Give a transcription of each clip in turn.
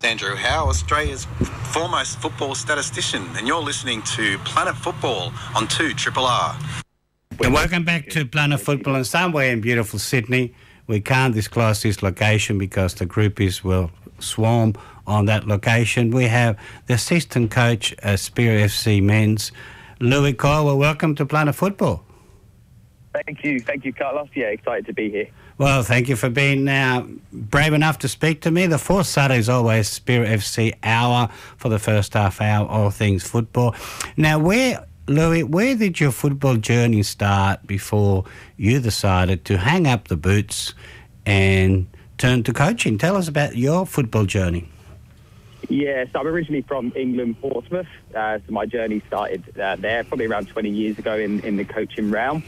Andrew Howe, Australia's foremost football statistician, and you're listening to Planet Football on 2RRR. And welcome back to Planet Football, and somewhere in beautiful Sydney. We can't disclose this location because the groupies will swarm on that location. We have the assistant coach at Spirit FC Men's, Louis Coyle. Well, welcome to Planet Football. Thank you, Carlos. Yeah, excited to be here. Well, thank you for being brave enough to speak to me. The fourth Saturday is always Spirit FC Hour for the first half hour, all things football. Now, Louis, where did your football journey start before you decided to hang up the boots and turn to coaching? Tell us about your football journey. Yeah, so I'm originally from England, Portsmouth. So my journey started there probably around 20 years ago in the coaching realm.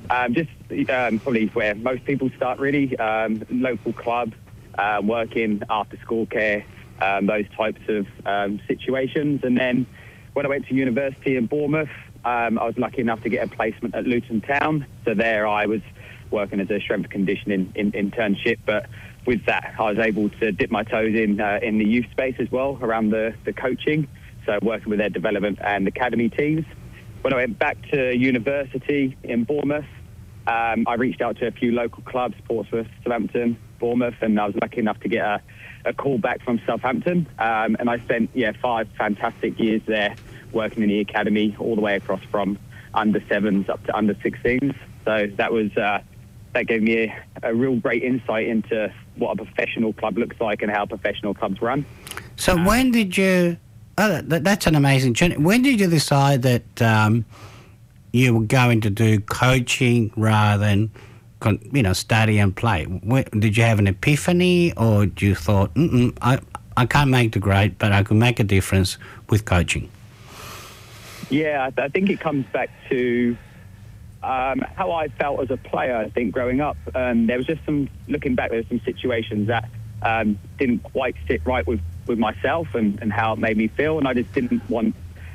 Probably where most people start, really. Local club, working after school care, those types of situations. And then when I went to university in Bournemouth, I was lucky enough to get a placement at Luton Town. So there I was working as a strength and conditioning internship. But with that, I was able to dip my toes in the youth space as well, around the coaching. So working with their development and academy teams. When I went back to university in Bournemouth, I reached out to a few local clubs, Portsmouth, Southampton, Bournemouth, and I was lucky enough to get a call back from Southampton. And I spent 5 fantastic years there working in the academy, all the way across from under 7s up to under 16s. So that was that gave me a real great insight into what a professional club looks like and how professional clubs run. So when did you... Oh, that's an amazing journey. When did you decide that you were going to do coaching rather than, study and play? Did you have an epiphany, or did you thought, I can't make the grade, but I can make a difference with coaching? Yeah, I think it comes back to how I felt as a player, I think, growing up. There was just looking back, there were some situations that didn't quite sit right with myself and how it made me feel, and I just didn't want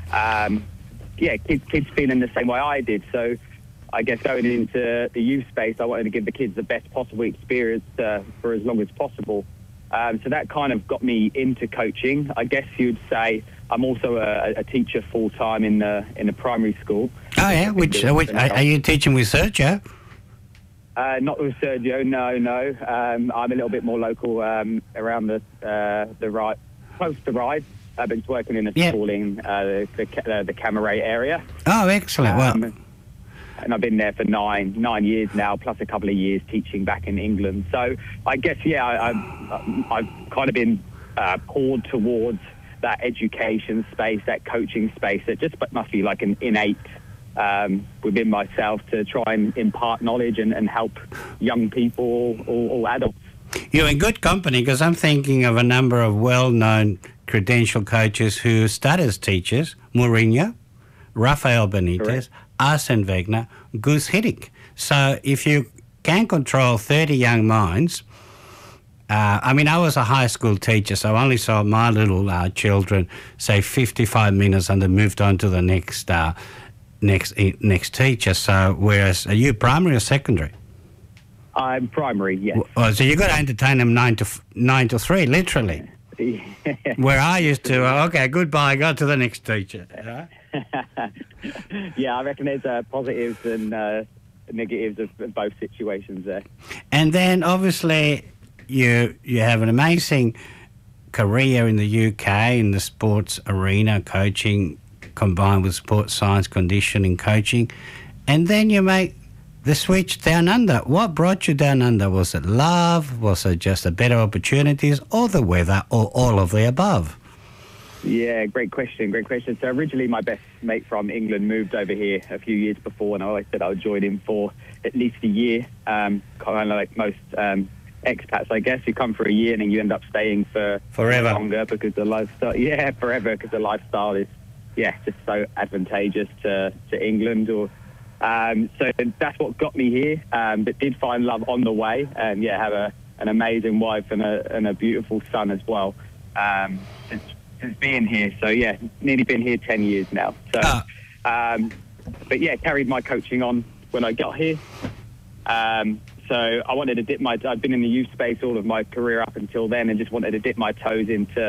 kids feeling the same way I did. So I guess going into the youth space, I wanted to give the kids the best possible experience for as long as possible. So that kind of got me into coaching. I guess you'd say I'm also a teacher full time in the primary school. Oh yeah, which are you teaching with Sergio? Not with Sergio, no. I'm a little bit more local around the Ryde, close to Ryde, but just working in a school in the Camaret area. Oh, excellent. And I've been there for nine years now, plus a couple of years teaching back in England. So I guess, I've kind of been poured towards that education space, that coaching space. It just must be like an innate within myself to try and impart knowledge and help young people or adults. You're in good company, because I'm thinking of a number of well-known credentialed coaches who started as teachers: Mourinho, Rafael Benitez, correct, Arsene Wenger, Guus Hiddink. So if you can control 30 young minds, I was a high school teacher, so I only saw my little children say 55 minutes and then moved on to the next teacher. So whereas, are you primary or secondary? I'm primary, yes. So you've got to entertain them 9 to 3, literally. Where I used to, okay, goodbye, go to the next teacher. Yeah, I reckon there's positives and negatives of both situations there. And then obviously you have an amazing career in the UK in the sports arena, coaching combined with sports science, conditioning, coaching, and then you make the switch down under. What brought you down under? Was it love? Was it just a better opportunities, or the weather, or all of the above? Yeah, great question. So originally my best mate from England moved over here a few years before, and I always said I would join him for at least a year. Kind of like most expats, I guess. You come for a year and then you end up staying for forever longer because the lifestyle. Yeah, forever, because the lifestyle is just so advantageous to England. So that's what got me here. But did find love on the way, and have an amazing wife and a beautiful son as well. Since being here, so nearly been here 10 years now. So, but carried my coaching on when I got here. So I wanted to I'd been in the youth space all of my career up until then, and just wanted to dip my toes into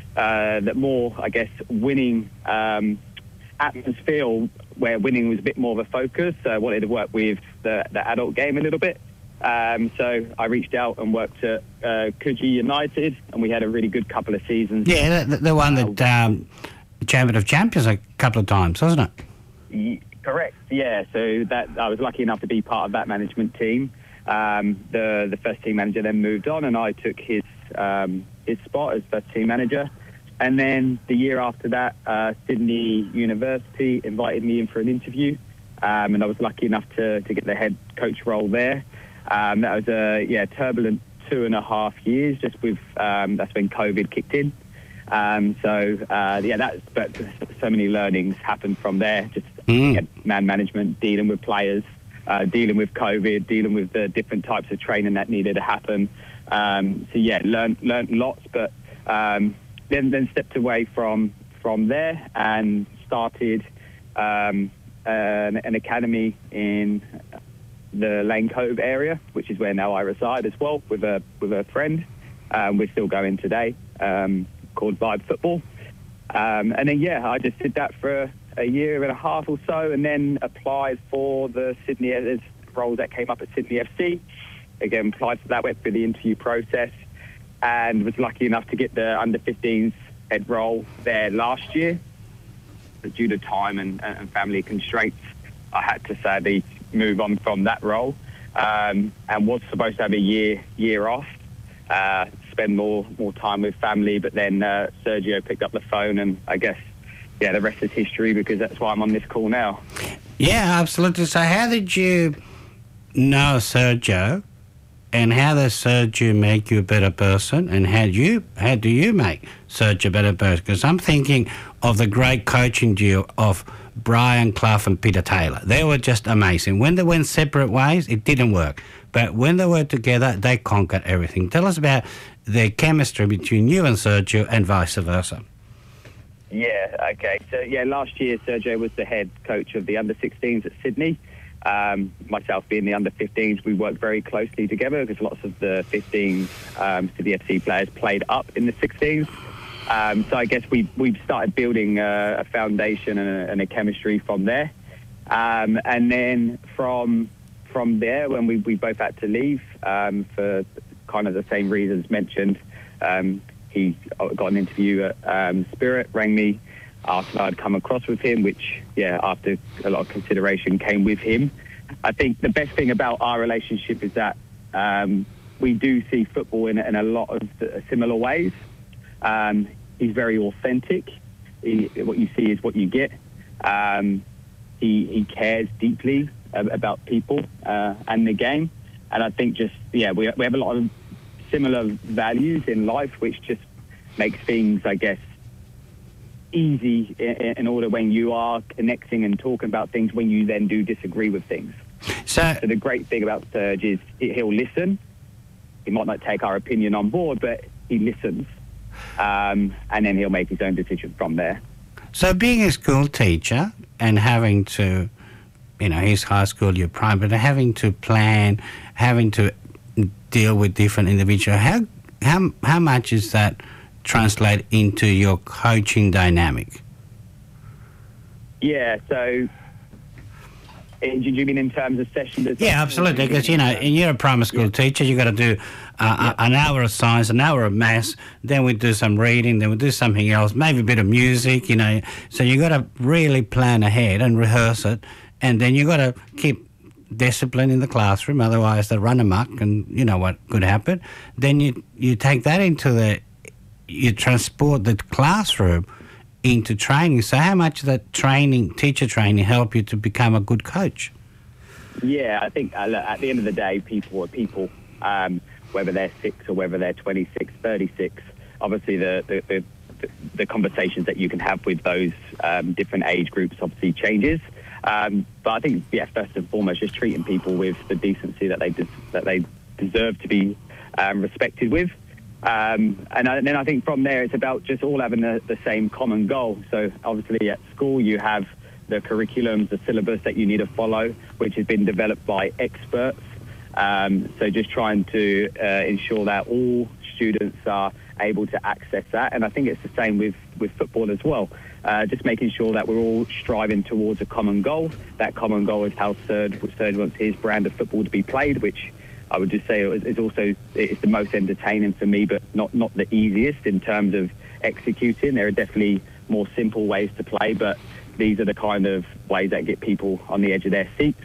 that more, I guess, winning atmosphere, where winning was a bit more of a focus. So I wanted to work with the adult game a little bit. So I reached out and worked at Coogee United, and we had a really good couple of seasons. Yeah, the one that Champion of Champions a couple of times, wasn't it? Correct, yeah. So that I was lucky enough to be part of that management team. The first team manager then moved on, and I took his spot as first team manager. And then the year after that, Sydney University invited me in for an interview, and I was lucky enough to get the head coach role there. That was a turbulent 2.5 years. Just with that's when COVID kicked in. But so many learnings happened from there. Just man management, dealing with players, dealing with COVID, dealing with the different types of training that needed to happen. Learned lots, but then stepped away from there and started an academy in the Lane Cove area, which is where now I reside as well, with a friend. We're still going today, called Vibe Football. And then, I just did that for a year and a half or so, and then applied for the Sydney roles that came up at Sydney FC. Again, applied for that, went through the interview process, and was lucky enough to get the under-15s head role there last year. But due to time and family constraints, I had to sadly move on from that role, and was supposed to have a year off, spend more time with family, but then Sergio picked up the phone, and I guess the rest is history, because that's why I'm on this call now. Yeah, absolutely. So how did you know Sergio, and how does Sergio make you a better person, and how do you make Sergio a better person? Because I'm thinking of the great coaching duo of Brian Clough and Peter Taylor. They were just amazing. When they went separate ways, it didn't work. But when they were together, they conquered everything. Tell us about the chemistry between you and Sergio, and vice versa. Yeah, okay. So, last year Sergio was the head coach of the under-16s at Sydney. Myself being the under-15s, we worked very closely together, because lots of the 15s Sydney FC players played up in the 16s. So I guess we've started building a foundation and a chemistry from there. And then from there, when we both had to leave for kind of the same reasons mentioned, he got an interview at Spirit, rang me, asked if I'd come across with him, which, after a lot of consideration, came with him. I think the best thing about our relationship is that we do see football in a lot of similar ways. He's very authentic. What you see is what you get. He cares deeply about people and the game. And I think we have a lot of similar values in life, which just makes things, I guess, easy in order when you are connecting and talking about things, when you then do disagree with things. So the great thing about Serge is he'll listen. He might not take our opinion on board, but he listens. And then he'll make his own decision from there. So being a school teacher and having to, his high school, your primary, having to plan, having to deal with different individuals, how much is that translate into your coaching dynamic? Yeah, so do you mean in terms of sessions? Yeah, absolutely, because, you're a primary school teacher, you've got to do an hour of science, an hour of maths, then we do some reading, then we do something else, maybe a bit of music, so you've got to really plan ahead and rehearse it, and then you've got to keep discipline in the classroom, otherwise they run amok, and you know what could happen. Then you take that you transport the classroom into training. So how much that teacher training, help you to become a good coach? Yeah, I think at the end of the day, people are people, whether they're 6 or whether they're 26, 36. Obviously, the conversations that you can have with those different age groups obviously changes. But I think, first and foremost, just treating people with the decency that they deserve to be respected with. And then I think from there, it's about just all having the same common goal. So obviously at school, you have the curriculums, the syllabus that you need to follow, which has been developed by experts So just trying to ensure that all students are able to access that. And I think it's the same with football as well. Just making sure that we're all striving towards a common goal. That common goal is how Serge wants his brand of football to be played, which I would just say it's the most entertaining for me, but not the easiest in terms of executing. There are definitely more simple ways to play, but these are the kind of ways that get people on the edge of their seats.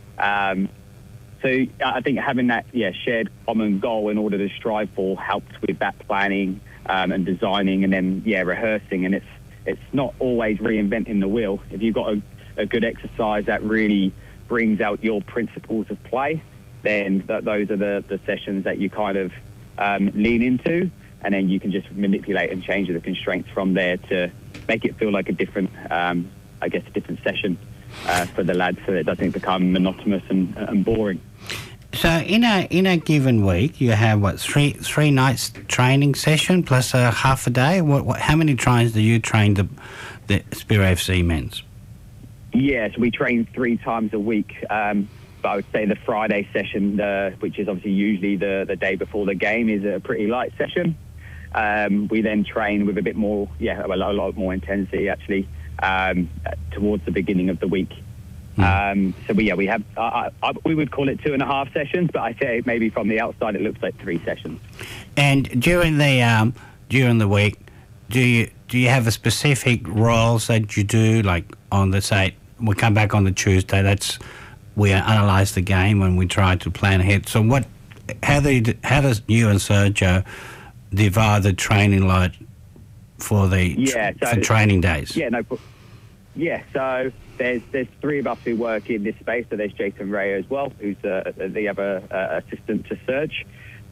So I think having that shared common goal in order to strive for helps with that planning and designing, and then rehearsing. And it's not always reinventing the wheel. If you've got a good exercise that really brings out your principles of play, then those are the sessions that you kind of lean into, and then you can just manipulate and change the constraints from there to make it feel like a different, a different session for the lads, so it doesn't become monotonous and boring. So in a given week, you have three nights training session plus a half a day. How many times do you train the Spiro FC men's? Yes, we train 3 times a week. But I would say the Friday session, which is obviously usually the day before the game, is a pretty light session. We then train with a bit more, a lot more intensity actually, towards the beginning of the week. So we have, we would call it 2.5 sessions, but I say maybe from the outside it looks like 3 sessions. And during the week, do you have a specific roles that you do, like on the say we come back on the Tuesday? We analyse the game and we try to plan ahead. So how does you and Sergio divide the training load for for training days? So there's 3 of us who work in this space. So there's Jason Ray as well, who's the other assistant to Serge.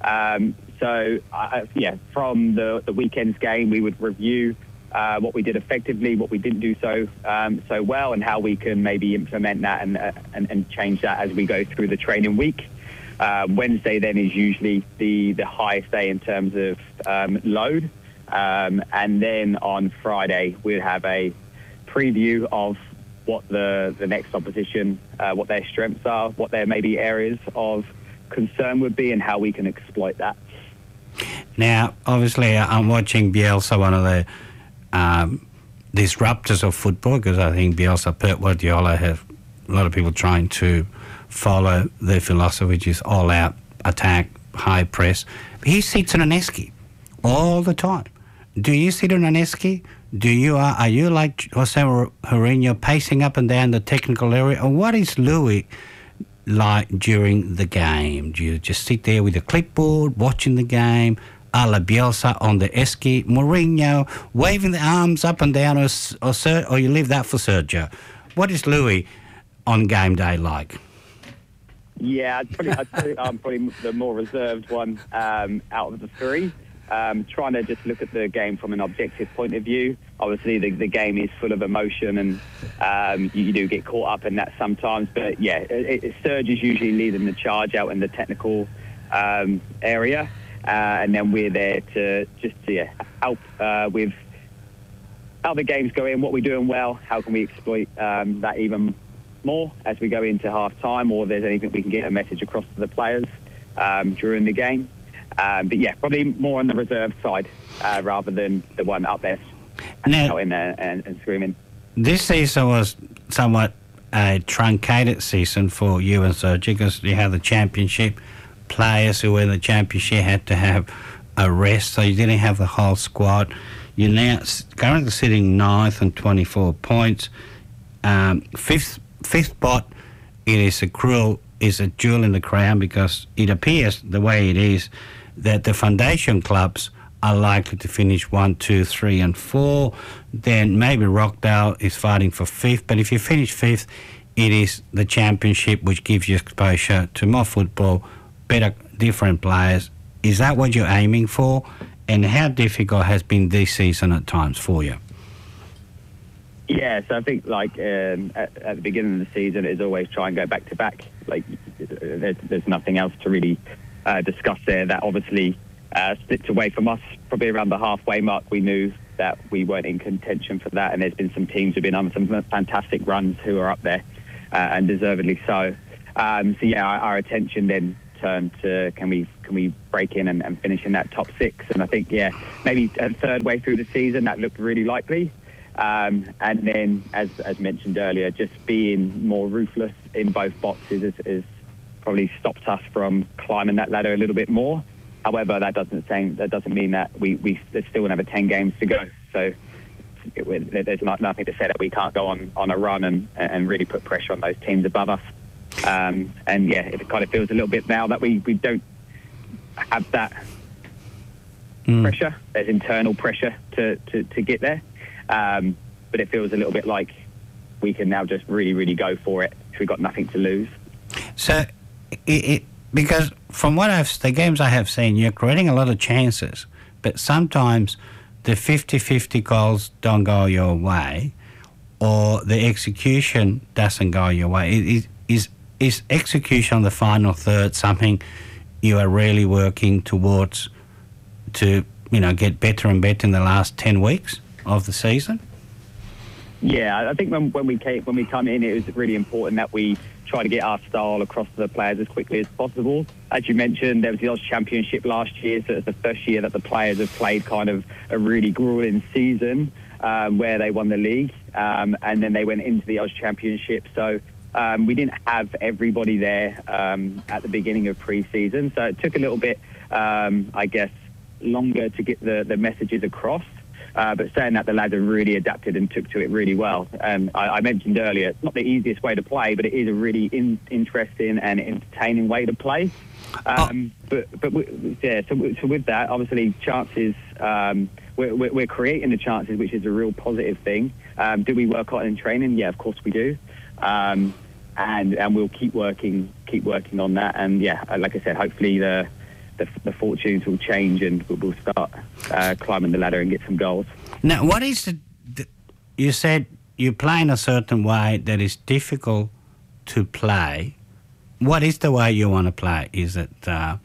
From the weekend's game, we would review what we did effectively, what we didn't do so well, and how we can maybe implement that and change that as we go through the training week. Wednesday then is usually the highest day in terms of load, and then on Friday we'll have a preview of what the next opposition, what their strengths are, what their maybe areas of concern would be, and how we can exploit that. Now, obviously, I'm watching Bielsa, one of the disruptors of football, because I think Bielsa, Pep Guardiola have a lot of people trying to follow their philosophy, which is all-out attack, high press. He sits on an esky all the time. Do you sit on an esky? Are you like Jose Mourinho, pacing up and down the technical area? Or what is Louis like during the game? Do you just sit there with a clipboard, watching the game, a la Bielsa on the esky, Mourinho waving the arms up and down, or you leave that for Sergio? What is Louis on game day like? Yeah, I'd say I'm probably the more reserved one out of the 3. Trying to just look at the game from an objective point of view. Obviously, the game is full of emotion, and you do get caught up in that sometimes. But Serge is usually leading the charge out in the technical area, and then we're there to just help with how the game's going, what we're doing well, how can we exploit that even more as we go into half time, or if there's anything we can get a message across to the players during the game. But probably more on the reserve side rather than the one up there out in there and screaming. This season was somewhat a truncated season for you and Sergio, because you have the championship. Players who were in the championship had to have a rest, so you didn't have the whole squad. You're now currently sitting 9th on 24 points. Fifth spot, it is a jewel in the crown, because it appears the way it is that the foundation clubs are likely to finish 1, 2, 3 and 4. Then maybe Rockdale is fighting for 5th, but if you finish 5th, it is the championship, which gives you exposure to more football, better, different players. Is that what you're aiming for? And how difficult has been this season at times for you? Yeah, so I think at the beginning of the season, it's always try and go back to back. There's nothing else to really discuss there. That obviously slipped away from us probably around the halfway mark. We knew that we weren't in contention for that, and there's been some teams who've been on some fantastic runs who are up there, and deservedly so. So yeah, our attention then turned to can we break in and finish in that top 6? And I think maybe a third way through the season that looked really likely. And then, as mentioned earlier, just being more ruthless in both boxes has probably stopped us from climbing that ladder a little bit more. However, that doesn't mean that there's still another 10 games to go. So there's nothing to say that we can't go on a run and really put pressure on those teams above us. And yeah, it kind of feels a little bit now that we don't have that pressure. There's internal pressure to get there. But it feels a little bit like we can now just really, really go for it if we've got nothing to lose. So, because from the games I have seen, you're creating a lot of chances, but sometimes the 50-50 goals don't go your way, or the execution doesn't go your way. Is execution on the final third something you are really working towards to, get better and better in the last 10 weeks of the season? Yeah, I think when we come in, it was really important that we try to get our style across to the players as quickly as possible. As you mentioned, there was the Oz Championship last year, so it's the first year that the players have played kind of a really grueling season where they won the league, and then they went into the Oz Championship. So we didn't have everybody there at the beginning of pre-season, so it took a little bit, I guess, longer to get the messages across. But saying that, the lads have really adapted and took to it really well. I mentioned earlier, it's not the easiest way to play, but it is a really interesting and entertaining way to play. So with that, obviously, chances, we're creating the chances, which is a real positive thing. Do we work on it in training? Yeah, of course we do. And we'll keep working on that. And yeah, like I said, hopefully the fortunes will change and we'll start climbing the ladder and get some goals. Now, what is you said you play in a certain way that is difficult to play. What is the way you want to play? Is it a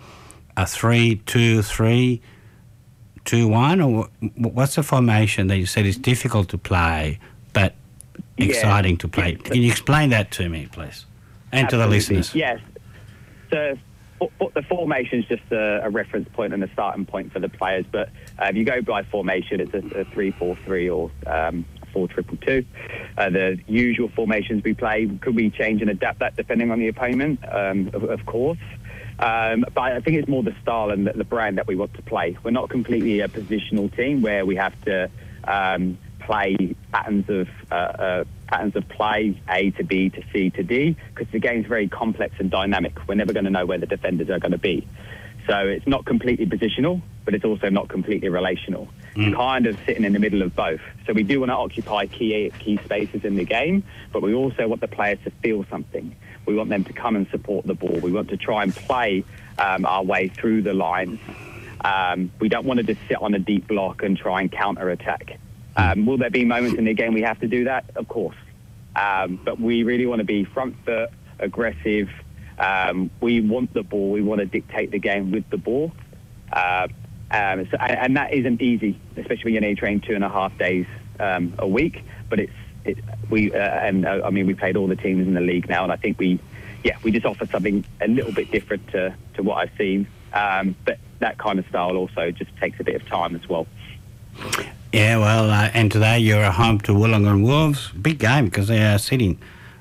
3-2-3, 2-1, or what's the formation that you said is difficult to play but exciting to play? Can you explain that to me, please, and Absolutely. to the listeners? Yes. So the formation is just a reference point and a starting point for the players. But if you go by formation, it's a 3-4-3 or 4-2-2. The usual formations we play, could we change and adapt that depending on the opponent? Of course. But I think it's more the style and the brand that we want to play. We're not completely a positional team where we have to play patterns of play, A to B to C to D, because the game's very complex and dynamic. We're never going to know where the defenders are going to be. So it's not completely positional, but it's also not completely relational. It's kind of sitting in the middle of both. So we do want to occupy key spaces in the game, but we also want the players to feel something. We want them to come and support the ball. We want to try and play our way through the lines. We don't want to just sit on a deep block and try and counter-attack. Will there be moments in the game we have to do that? Of course. But we really want to be front foot, aggressive. We want the ball. We want to dictate the game with the ball. And that isn't easy, especially when you only train 2.5 days a week. But we played all the teams in the league now, and I think we just offer something a little bit different to what I've seen. But that kind of style also just takes a bit of time as well. Yeah, well, and today you're at home to Wollongong Wolves. Big game because they are sitting,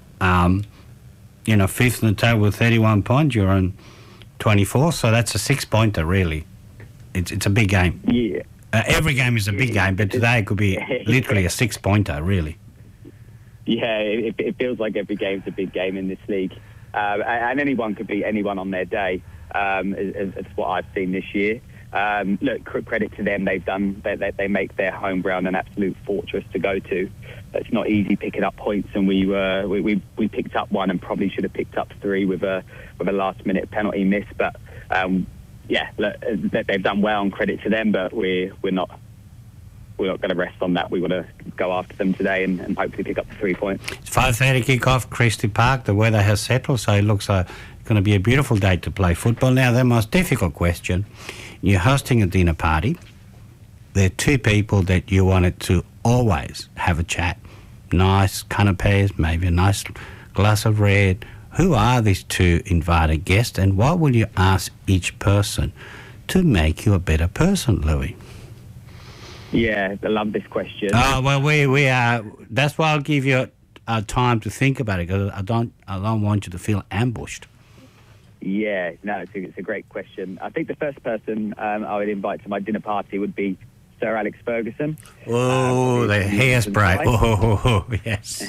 fifth in the table with 31 points. You're on 24, so that's a 6-pointer, really. It's a big game. Yeah. Every game is a big game, but today it could be literally a 6-pointer, really. Yeah, it feels like every game's a big game in this league. And anyone could beat anyone on their day, is what I've seen this year. Look, credit to them. They make their home ground an absolute fortress to go to. It's not easy picking up points, and we picked up one and probably should have picked up 3 with a last minute penalty miss. But look, they've done well, and credit to them. But we're not going to rest on that. We want to go after them today and hopefully pick up the 3 points. It's 5:30 kick-off, Christie Park. The weather has settled, so it looks like it's going to be a beautiful day to play football. Now, the most difficult question. You're hosting a dinner party. There are 2 people that you wanted to always have a chat. Nice canapes, maybe a nice glass of red. who are these two invited guests, and what will you ask each person to make you a better person, Louis? Yeah, I love this question. Oh, well, we are. That's why I'll give you time to think about it, because I don't want you to feel ambushed. Yeah, no, it's a great question. I think the first person I would invite to my dinner party would be Sir Alex Ferguson. Oh, the hairspray. Oh, yes.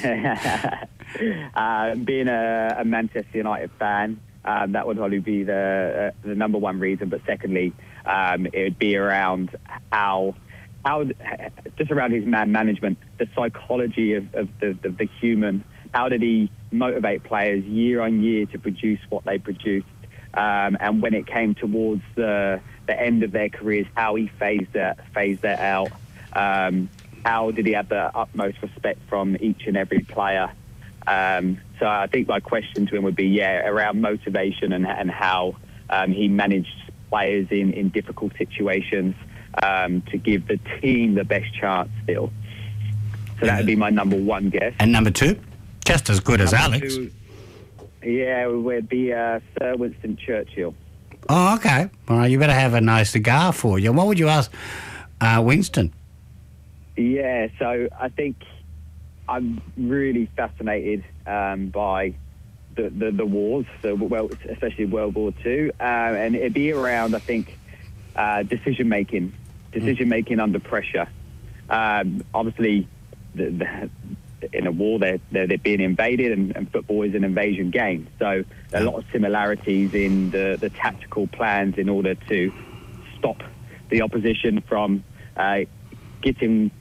Being a Manchester United fan, that would probably be the number one reason. But secondly, it would be around how just around his man management, the psychology of the human. How did he motivate players year on year to produce what they produced? And when it came towards the end of their careers, how he phased that out. How did he have the utmost respect from each and every player? So I think my question to him would be, around motivation and how he managed players in difficult situations to give the team the best chance still. So that would be my number one guess. And number two? Just as good as Number Alex. two, it would be Sir Winston Churchill. Oh, okay. All right, you better have a nice cigar for you. What would you ask Winston? Yeah, so I think I'm really fascinated by the wars, especially World War II, and it'd be around, I think, decision making under pressure. Obviously, in a war, they're being invaded, and football is an invasion game. So a lot of similarities in the tactical plans in order to stop the opposition from getting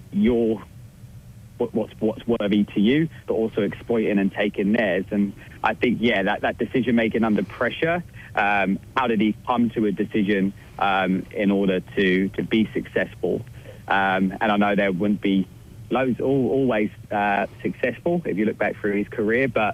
what's worthy to you, but also exploiting and taking theirs. And I think, that decision making under pressure. How did he come to a decision in order to be successful? And I know there wouldn't be always successful if you look back through his career, but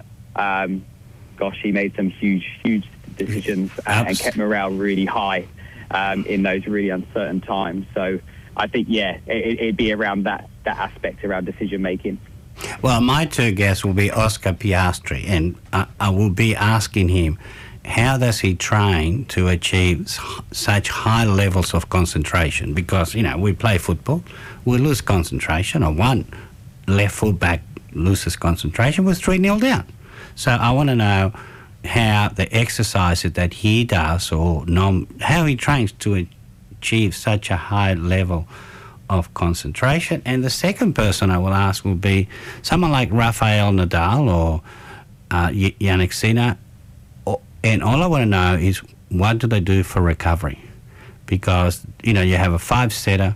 he made some huge decisions and kept morale really high in those really uncertain times. So I think, it'd be around that aspect, around decision making. Well, my two guests will be Oscar Piastri, and I will be asking him, how does he train to achieve such high levels of concentration? Because, we play football, we lose concentration, or one left full back loses concentration, we're 3-0 down. So I want to know how the exercises that he does, or how he trains to achieve such a high level of concentration. And the second person I will ask will be someone like Rafael Nadal or Jannik Sinner. And all I want to know is, what do they do for recovery? Because, you have a 5-setter,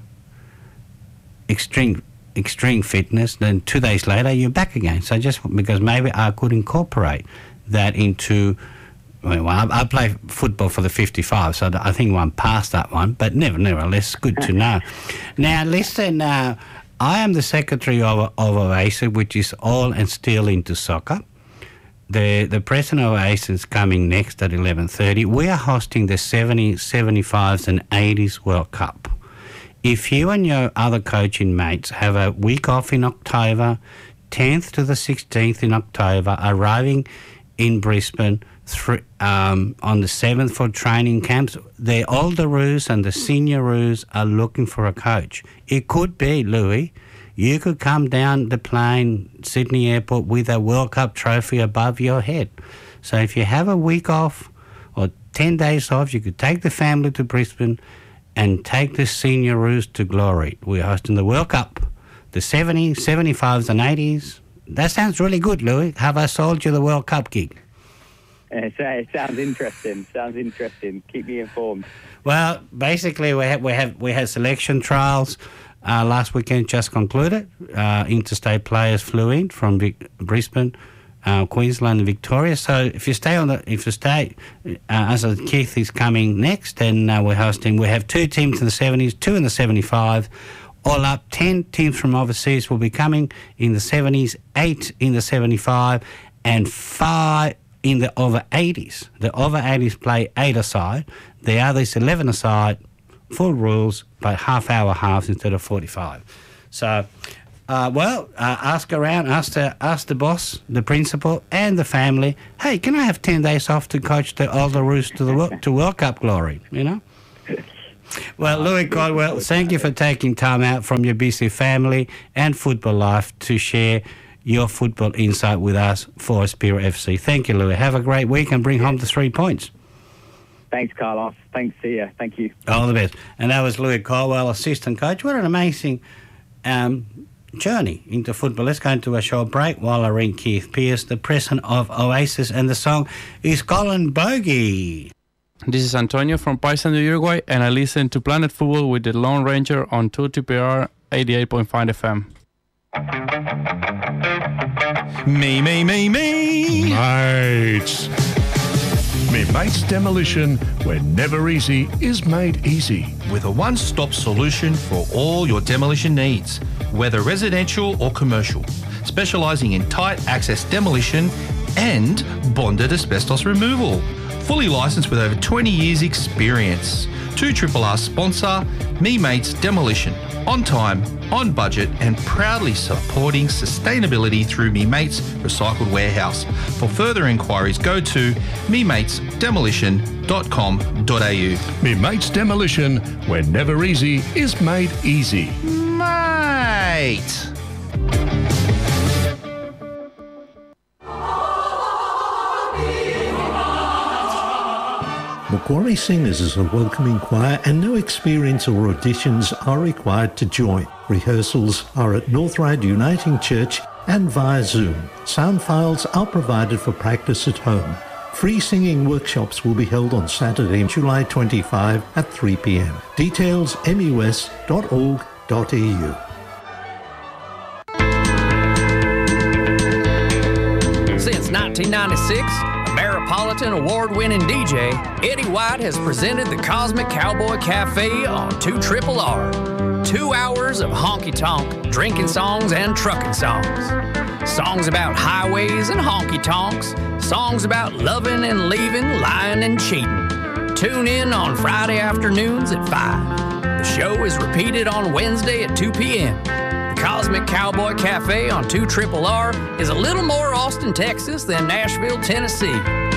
extreme fitness, then 2 days later you're back again. So just because maybe I could incorporate that into... I play football for the 55, so I think I'm past that one, but nevertheless, good to know. Now, listen, I am the secretary of OASIS, which is all and still into soccer. The president of OASIS is coming next at 11:30. We are hosting the 70s, 75s and 80s World Cup. If you and your other coaching mates have a week off in October, 10th to the 16th in October, arriving in Brisbane on the 7th for training camps, the older Roos and the senior Roos are looking for a coach. It could be, Louis, you could come down the plane, Sydney Airport, with a World Cup trophy above your head. So if you have a week off or 10 days off, you could take the family to Brisbane and take the senior Roos to glory. We're hosting the World Cup, the 70s, 75s and 80s. That sounds really good, Louis. Have I sold you the World Cup gig? It sounds interesting. Keep me informed. Well, basically, we had selection trials last weekend just concluded. Interstate players flew in from Brisbane, Queensland, and Victoria. So if you stay as Keith is coming next, then we're hosting. We have 2 teams in the 70s, 2 in the 75. All up, 10 teams from overseas will be coming in the 70s, 8 in the 75, and 5 in the over 80s. The over 80s play 8-a-side. The others 11-a-side, full rules, but half-hour halves instead of 45. So Ask around, ask the boss, the principal, and the family. Hey, can I have 10 days off to coach the older Roos to World Cup glory? You know. Well, Louis Caldwell, thank you for taking time out from your busy family and football life to share your football insight with us for Aspira FC. Thank you, Louis. Have a great week and bring home the 3 points. Thanks, Carlos. Thanks, see ya. Thank you. All the best. And that was Louis Caldwell, assistant coach. What an amazing journey into football. Let's go into a short break while I ring Keith Pearce, the president of Oasis, and the song is Colin Bogey. This is Antonio from Paysandú, Uruguay, and I listen to Planet Football with the Lone Ranger on 2TPR 88.5 FM. Me. Mates. Me Mates Demolition, where never easy is made easy. With a one-stop solution for all your demolition needs, whether residential or commercial, specialising in tight access demolition and bonded asbestos removal. Fully licensed with over 20 years experience. 2RRR sponsor, Me Mates Demolition. On time, on budget, and proudly supporting sustainability through Me Mates Recycled Warehouse. For further inquiries, go to mematesdemolition.com.au. Me Mates Demolition, where never easy is made easy. Mate! Macquarie Singers is a welcoming choir and no experience or auditions are required to join. Rehearsals are at North Road Uniting Church and via Zoom. Sound files are provided for practice at home. Free singing workshops will be held on Saturday, July 25 at 3 p.m. Details mus.org.au. Since 1996, Ameripolitan award-winning DJ Eddie White has presented the Cosmic Cowboy Cafe on 2RRR. 2 hours of honky-tonk, drinking songs and trucking songs. Songs about highways and honky-tonks. Songs about loving and leaving, lying and cheating. Tune in on Friday afternoons at 5. The show is repeated on Wednesday at 2 p.m. Cosmic Cowboy Cafe on 2RRR is a little more Austin, Texas than Nashville, Tennessee.